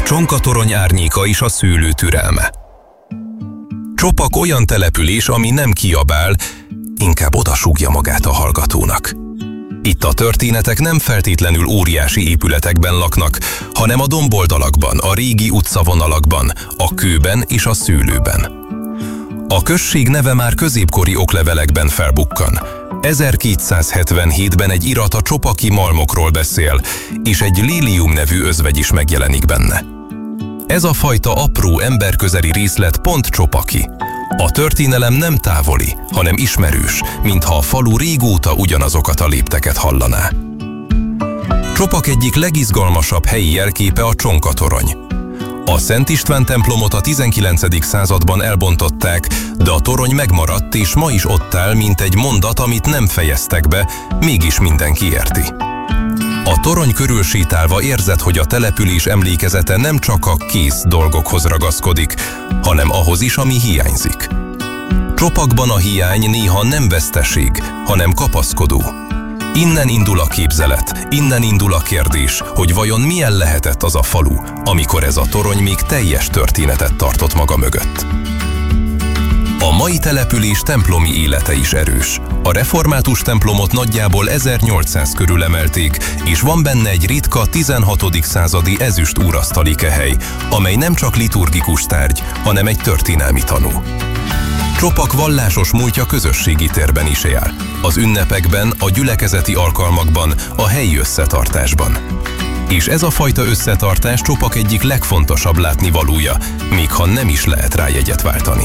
Csonkatorony árnyéka és a szőlő türelme. Csopak olyan település, ami nem kiabál, inkább odasúgja magát a hallgatónak. Itt a történetek nem feltétlenül óriási épületekben laknak, hanem a domboldalakban, a régi utcavonalakban, a kőben és a szőlőben. A község neve már középkori oklevelekben felbukkan. 1277-ben egy irat a csopaki malmokról beszél, és egy lílium nevű özvegy is megjelenik benne. Ez a fajta apró emberközeli részlet pont Csopaki. A történelem nem távoli, hanem ismerős, mintha a falu régóta ugyanazokat a lépteket hallaná. Csopak egyik legizgalmasabb helyi jelképe a Csonkatorony. A Szent István templomot a 19. században elbontották, de a torony megmaradt és ma is ott áll, mint egy mondat, amit nem fejeztek be, mégis mindenki érti. A torony körül sétálva érzed, hogy a település emlékezete nem csak a kész dolgokhoz ragaszkodik, hanem ahhoz is, ami hiányzik. Csopakban a hiány néha nem veszteség, hanem kapaszkodó. Innen indul a képzelet, innen indul a kérdés, hogy vajon milyen lehetett az a falu, amikor ez a torony még teljes történetet tartott maga mögött. A mai település templomi élete is erős. A református templomot nagyjából 1800 körül emelték, és van benne egy ritka 16. századi ezüst úrasztali kehely, amely nem csak liturgikus tárgy, hanem egy történelmi tanú. Csopak vallásos múltja közösségi térben is él. Az ünnepekben, a gyülekezeti alkalmakban, a helyi összetartásban. És ez a fajta összetartás Csopak egyik legfontosabb látnivalója, még ha nem is lehet rá jegyet váltani.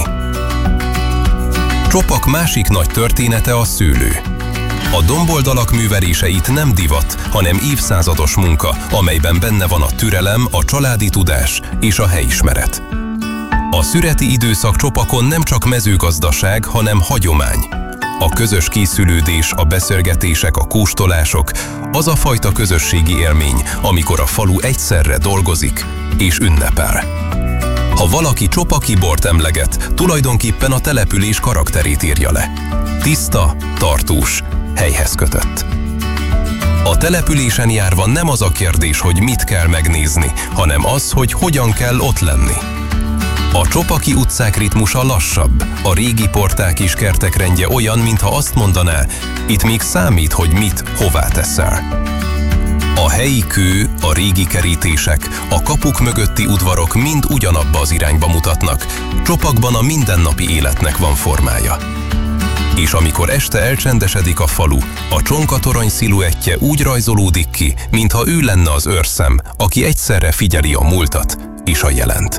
Csopak másik nagy története a szőlő. A domboldalak műveléseit nem divat, hanem évszázados munka, amelyben benne van a türelem, a családi tudás és a helyismeret. A szüreti időszak Csopakon nem csak mezőgazdaság, hanem hagyomány. A közös készülődés, a beszélgetések, a kóstolások, az a fajta közösségi élmény, amikor a falu egyszerre dolgozik és ünnepel. Ha valaki csopaki bort emleget, tulajdonképpen a település karakterét írja le. Tiszta, tartós, helyhez kötött. A településen járva nem az a kérdés, hogy mit kell megnézni, hanem az, hogy hogyan kell ott lenni. A csopaki utcák ritmusa lassabb, a régi porták és kertek rendje olyan, mintha azt mondaná, itt még számít, hogy mit, hová teszel. A helyi kő, a régi kerítések, a kapuk mögötti udvarok mind ugyanabba az irányba mutatnak, Csopakban a mindennapi életnek van formája. És amikor este elcsendesedik a falu, a Csonkatorony sziluettje úgy rajzolódik ki, mintha ő lenne az őrszem, aki egyszerre figyeli a múltat és a jelent.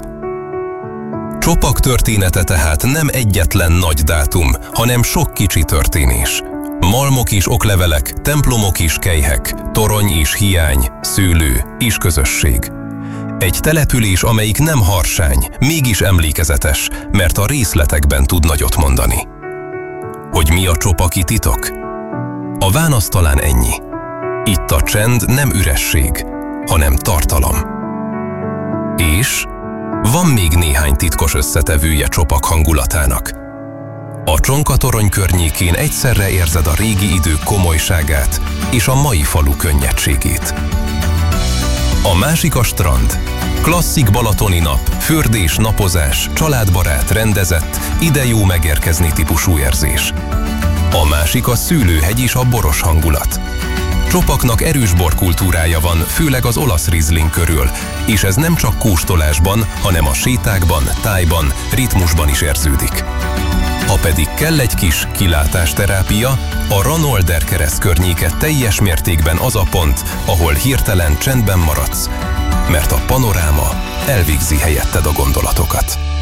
Csopak története tehát nem egyetlen nagy dátum, hanem sok kicsi történés. Malmok és oklevelek, templomok és kelyhek, torony és hiány, szőlő és közösség. Egy település, amelyik nem harsány, mégis emlékezetes, mert a részletekben tud nagyot mondani. Hogy mi a csopaki titok? A válasz talán ennyi. Itt a csend nem üresség, hanem tartalom. És van még néhány titkos összetevője Csopak hangulatának. A Csonkatorony környékén egyszerre érzed a régi idők komolyságát és a mai falu könnyedségét. A másik a strand. Klasszik balatoni nap, fürdés, napozás, családbarát, rendezett, ide jó megérkezni típusú érzés. A másik a szőlőhegy és a boros hangulat. Csopaknak erős borkultúrája van, főleg az olasz rizling körül, és ez nem csak kóstolásban, hanem a sétákban, tájban, ritmusban is érződik. Ha pedig kell egy kis kilátásterápia, a Ranolder kereszt környéke teljes mértékben az a pont, ahol hirtelen csendben maradsz, mert a panoráma elvégzi helyetted a gondolatokat.